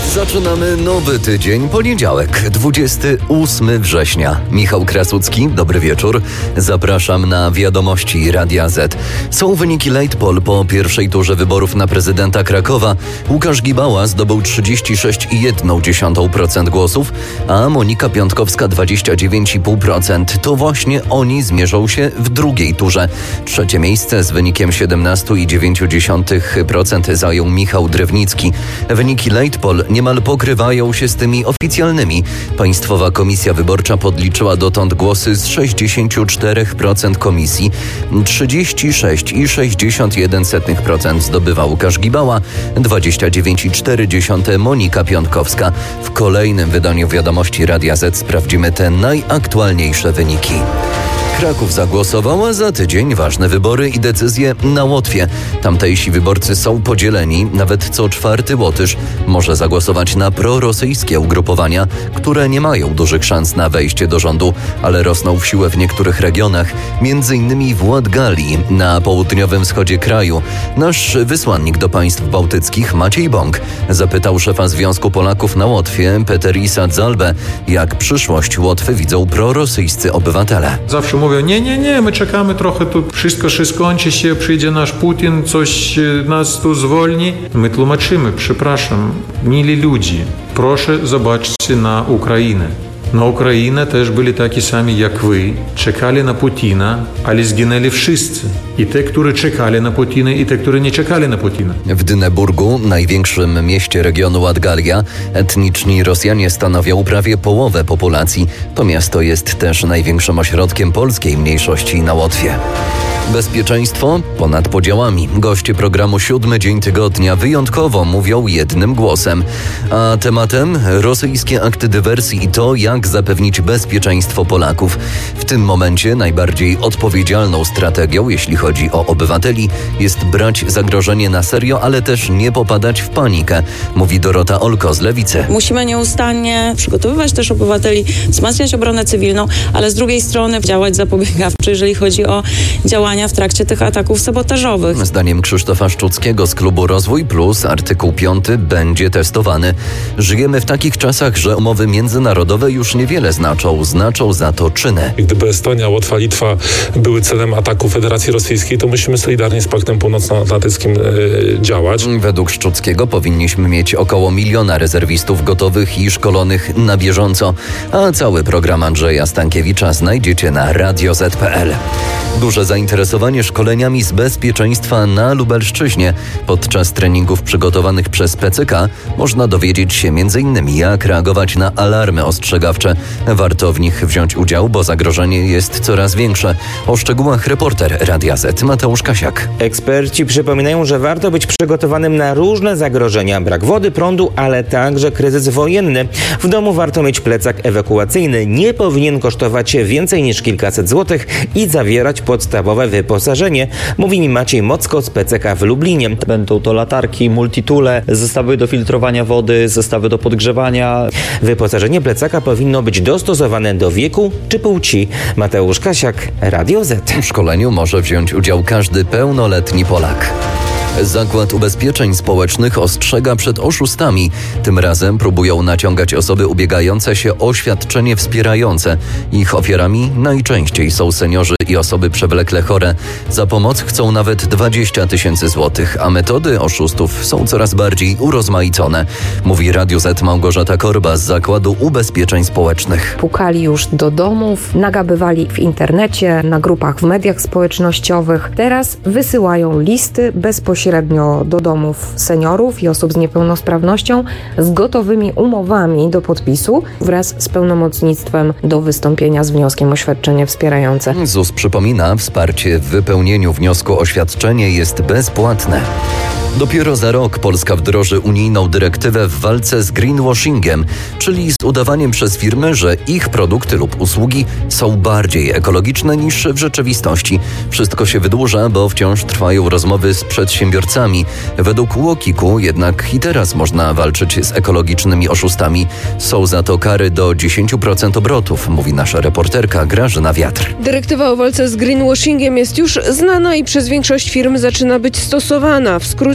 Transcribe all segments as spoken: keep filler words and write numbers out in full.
Zaczynamy nowy tydzień, poniedziałek, dwudziestego ósmego września. Michał Krasucki, dobry wieczór. Zapraszam na wiadomości Radia Z. Są wyniki late poll po pierwszej turze wyborów na prezydenta Krakowa. Łukasz Gibała zdobył trzydzieści sześć przecinek jeden procent głosów, a Monika Piątkowska dwadzieścia dziewięć przecinek pięć procent. To właśnie oni zmierzą się w drugiej turze. Trzecie miejsce z wynikiem siedemnaście przecinek dziewięć procent zajął Michał Drewnicki. Wyniki late poll niemal pokrywają się z tymi oficjalnymi. Państwowa Komisja Wyborcza podliczyła dotąd głosy z sześćdziesiąt cztery procent komisji. trzydzieści sześć przecinek sześćdziesiąt jeden procent zdobywa Łukasz Gibała, dwadzieścia dziewięć przecinek cztery procent Monika Piątkowska. W kolejnym wydaniu Wiadomości Radia Z sprawdzimy te najaktualniejsze wyniki. Kraków zagłosował, a za tydzień ważne wybory i decyzje na Łotwie. Tamtejsi wyborcy są podzieleni. Nawet co czwarty Łotysz może zagłosować na prorosyjskie ugrupowania, które nie mają dużych szans na wejście do rządu, ale rosną w siłę w niektórych regionach, między innymi w Latgalii, na południowym wschodzie kraju. Nasz wysłannik do państw bałtyckich Maciej Bąk zapytał szefa Związku Polaków na Łotwie Peterisa Dzalbę, jak przyszłość Łotwy widzą prorosyjscy obywatele. Zawsze mówią, nie, nie, nie, my czekamy trochę, tu wszystko się skończy się, przyjdzie nasz Putin, coś nas tu zwolni. My tłumaczymy, przepraszam, mili ludzie, proszę zobaczcie na Ukrainę. Na Ukrainę też byli taki sami jak wy, czekali na Putina, ale zginęli wszyscy. I te, którzy czekali na Putina, i te, którzy nie czekali na Putina. W Dyneburgu, największym mieście regionu Latgalia, etniczni Rosjanie stanowią prawie połowę populacji. To miasto jest też największym ośrodkiem polskiej mniejszości na Łotwie. Bezpieczeństwo ponad podziałami. Goście programu Siódmy Dzień Tygodnia wyjątkowo mówią jednym głosem. A tematem rosyjskie akty dywersji i to, jak zapewnić bezpieczeństwo Polaków. W tym momencie najbardziej odpowiedzialną strategią, jeśli chodzi o obywateli, jest brać zagrożenie na serio, ale też nie popadać w panikę, mówi Dorota Olko z Lewicy. Musimy nieustannie przygotowywać też obywateli, wzmacniać obronę cywilną, ale z drugiej strony działać zapobiegawczo, jeżeli chodzi o działania w trakcie tych ataków sabotażowych. Zdaniem Krzysztofa Szczuckiego z klubu Rozwój Plus artykuł piąty będzie testowany. Żyjemy w takich czasach, że umowy międzynarodowe już niewiele znaczą, znaczą za to czyny. Gdyby Estonia, Łotwa, Litwa były celem ataku Federacji Rosyjskiej, to musimy solidarnie z Paktem Północnoatlantyckim e, działać. Według Szczuckiego powinniśmy mieć około miliona rezerwistów gotowych i szkolonych na bieżąco, a cały program Andrzeja Stankiewicza znajdziecie na radio zet kropka pe el. Duże zainteresowanie szkoleniami z bezpieczeństwa na Lubelszczyźnie. Podczas treningów przygotowanych przez P C K można dowiedzieć się między innymi jak reagować na alarmy ostrzegawcze. Warto w nich wziąć udział, bo zagrożenie jest coraz większe. O szczegółach reporter Radia Z Mateusz Kasiak. Eksperci przypominają, że warto być przygotowanym na różne zagrożenia. Brak wody, prądu, ale także kryzys wojenny. W domu warto mieć plecak ewakuacyjny. Nie powinien kosztować więcej niż kilkaset złotych i zawierać podstawowe wyposażenie, mówi mi Maciej Mocko z P C K w Lublinie. Będą to latarki, multitoole, zestawy do filtrowania wody, zestawy do podgrzewania. Wyposażenie plecaka powinno być dostosowane do wieku czy płci. Mateusz Kasiak, Radio Z. W szkoleniu może wziąć udział każdy pełnoletni Polak. Zakład Ubezpieczeń Społecznych ostrzega przed oszustami. Tym razem próbują naciągać osoby ubiegające się o świadczenie wspierające. Ich ofiarami najczęściej są seniorzy i osoby przewlekle chore. Za pomoc chcą nawet dwadzieścia tysięcy złotych, a metody oszustów są coraz bardziej urozmaicone, mówi Radio Z Małgorzata Korba z Zakładu Ubezpieczeń Społecznych. Pukali już do domów, nagabywali w internecie, na grupach w mediach społecznościowych. Teraz wysyłają listy bezpośrednio do domów seniorów i osób z niepełnosprawnością z gotowymi umowami do podpisu wraz z pełnomocnictwem do wystąpienia z wnioskiem o świadczenie wspierające. ZUS przypomina, wsparcie w wypełnieniu wniosku o świadczenie jest bezpłatne. Dopiero za rok Polska wdroży unijną dyrektywę w walce z greenwashingiem, czyli z udawaniem przez firmy, że ich produkty lub usługi są bardziej ekologiczne niż w rzeczywistości. Wszystko się wydłuża, bo wciąż trwają rozmowy z przedsiębiorcami. Według Łokiku jednak i teraz można walczyć z ekologicznymi oszustami. Są za to kary do dziesięć procent obrotów, mówi nasza reporterka Grażyna Wiatr. Dyrektywa o walce z greenwashingiem jest już znana i przez większość firm zaczyna być stosowana. W skrócie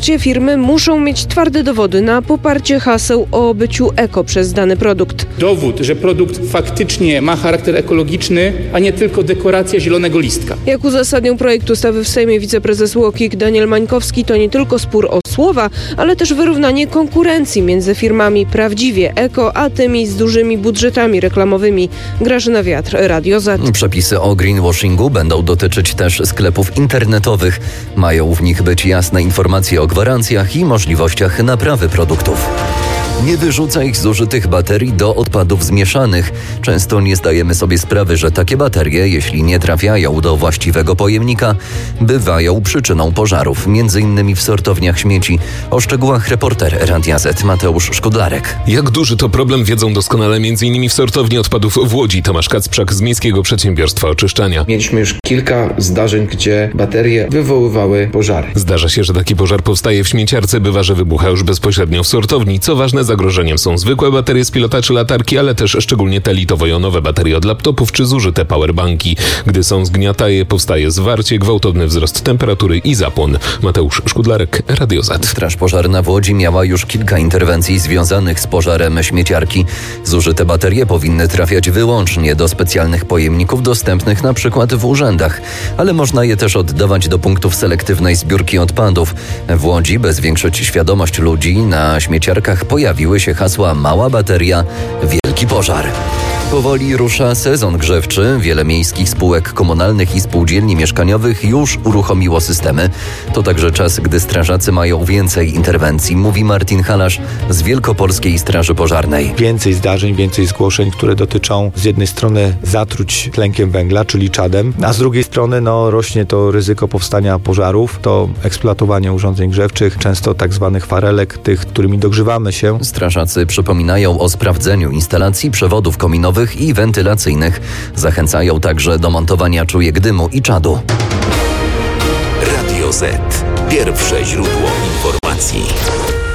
skrócie firmy muszą mieć twarde dowody na poparcie haseł o byciu eko przez dany produkt. Dowód, że produkt faktycznie ma charakter ekologiczny, a nie tylko dekoracja zielonego listka. Jak uzasadniał projekt ustawy w Sejmie wiceprezes UOKiK Daniel Mańkowski, to nie tylko spór o słowa, ale też wyrównanie konkurencji między firmami prawdziwie eko, a tymi z dużymi budżetami reklamowymi. Grażyna Wiatr, Radio Z. Przepisy o greenwashingu będą dotyczyć też sklepów internetowych. Mają w nich być jasne informacje o gwarancjach i możliwościach naprawy produktów. Nie wyrzucaj zużytych baterii do odpadów zmieszanych. Często nie zdajemy sobie sprawy, że takie baterie, jeśli nie trafiają do właściwego pojemnika, bywają przyczyną pożarów, między innymi w sortowniach śmieci. O szczegółach reporter Radia Z Mateusz Szkudlarek. Jak duży to problem wiedzą doskonale między innymi w sortowni odpadów w Łodzi. Tomasz Kacprzak z Miejskiego Przedsiębiorstwa Oczyszczania. Mieliśmy już kilka zdarzeń, gdzie baterie wywoływały pożary. Zdarza się, że taki pożar powstaje w śmieciarce, bywa, że wybucha już bezpośrednio w sortowni. Co ważne, zagrożeniem są zwykłe baterie z pilota czy latarki, ale też szczególnie te litowo-jonowe baterie od laptopów czy zużyte powerbanki. Gdy są zgniataje, powstaje zwarcie, gwałtowny wzrost temperatury i zapłon. Mateusz Szkudlarek, Radio Z. Straż Pożarna w Łodzi miała już kilka interwencji związanych z pożarem śmieciarki. Zużyte baterie powinny trafiać wyłącznie do specjalnych pojemników dostępnych na przykład w urzędach, ale można je też oddawać do punktów selektywnej zbiórki odpadów. W Łodzi, by zwiększyć świadomość ludzi, na śmieciarkach pojawiły się hasła mała bateria, wielki pożar. Powoli rusza sezon grzewczy. Wiele miejskich spółek komunalnych i spółdzielni mieszkaniowych już uruchomiło systemy. To także czas, gdy strażacy mają więcej interwencji, mówi Martin Halasz z Wielkopolskiej Straży Pożarnej. Więcej zdarzeń, więcej zgłoszeń, które dotyczą z jednej strony zatruć tlenkiem węgla, czyli czadem, a z drugiej strony no, rośnie to ryzyko powstania pożarów, to eksploatowanie urządzeń grzewczych, często tak zwanych farelek, tych, którymi dogrzewamy się. Strażacy przypominają o sprawdzeniu instalacji przewodów kominowych i wentylacyjnych. Zachęcają także do montowania czujek dymu i czadu. Radio Z. Pierwsze źródło informacji.